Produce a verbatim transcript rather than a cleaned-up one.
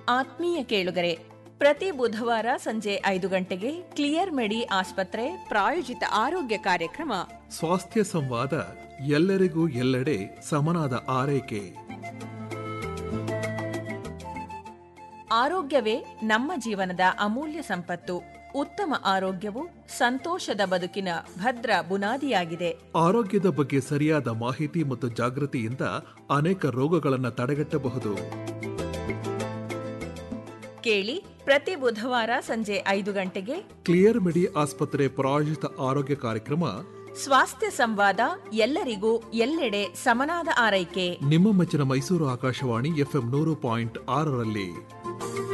ಆತ್ಮೀಯ ಕೇಳುಗರೆ, ಪ್ರತಿ ಬುಧವಾರ ಸಂಜೆ ಐದು ಗಂಟೆಗೆ ಕ್ಲಿಯರ್ ಮೆಡಿ ಆಸ್ಪತ್ರೆ ಪ್ರಾಯೋಜಿತ ಆರೋಗ್ಯ ಕಾರ್ಯಕ್ರಮ ಸ್ವಾಸ್ಥ್ಯ ಸಂವಾದ, ಎಲ್ಲರಿಗೂ ಎಲ್ಲೆಡೆ ಸಮನಾದ ಆರೈಕೆ. ಆರೋಗ್ಯವೇ ನಮ್ಮ ಜೀವನದ ಅಮೂಲ್ಯ ಸಂಪತ್ತು. ಉತ್ತಮ ಆರೋಗ್ಯವು ಸಂತೋಷದ ಬದುಕಿನ ಭದ್ರ ಬುನಾದಿಯಾಗಿದೆ. ಆರೋಗ್ಯದ ಬಗ್ಗೆ ಸರಿಯಾದ ಮಾಹಿತಿ ಮತ್ತು ಜಾಗೃತಿಯಿಂದ ಅನೇಕ ರೋಗಗಳನ್ನು ತಡೆಗಟ್ಟಬಹುದು. ಕೇಳಿ, ಪ್ರತಿ ಬುಧವಾರ ಸಂಜೆ ಐದು ಗಂಟೆಗೆ ಕ್ಲಿಯರ್ ಮೆಡಿ ಆಸ್ಪತ್ರೆ ಪ್ರಾಯೋಜಿತ ಆರೋಗ್ಯ ಕಾರ್ಯಕ್ರಮ ಸ್ವಾಸ್ಥ್ಯ ಸಂವಾದ, ಎಲ್ಲರಿಗೂ ಎಲ್ಲೆಡೆ ಸಮನಾದ ಆರೈಕೆ. ನಿಮ್ಮ ಮೆಚ್ಚಿನ ಮೈಸೂರು ಆಕಾಶವಾಣಿ ಎಫ್ಎಂ ನೂರು ಪಾಯಿಂಟ್ ಆರರಲ್ಲಿ.